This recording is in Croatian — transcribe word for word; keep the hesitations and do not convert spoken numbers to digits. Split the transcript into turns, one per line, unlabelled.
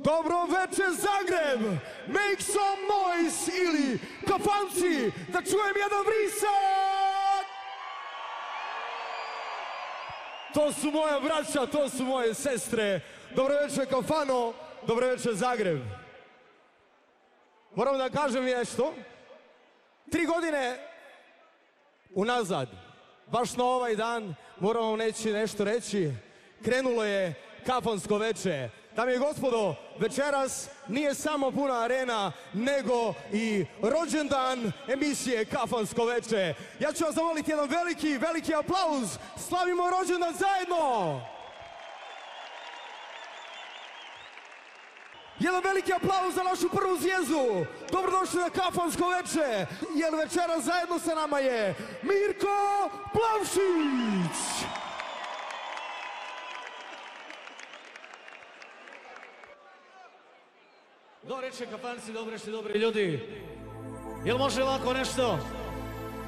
Dobro večer Zagreb, make some noise ili kafanci, da čujem jedan vrisak! To su moja braća, to su moje sestre. Dobro večer kafano, dobro večer Zagreb. Moram da kažem nešto. Tri godine unazad, baš na ovaj dan, moram vam neći nešto reći, krenulo je kafansko veče. Dame i gospodo, večeras nije samo puna arena, nego i rođendan emisije Kafansko veče. Ja ću vas zamoliti jedan veliki, veliki aplauz. Slavimo rođendan zajedno! Jedan veliki aplauz za našu prvu zvijezdu. Dobrodošli na Kafansko veče, jer večeras zajedno sa nama je Mirko Plavšić!
Dobro reče kafanci, dobro reče dobri ljudi. Jel može ovako nešto?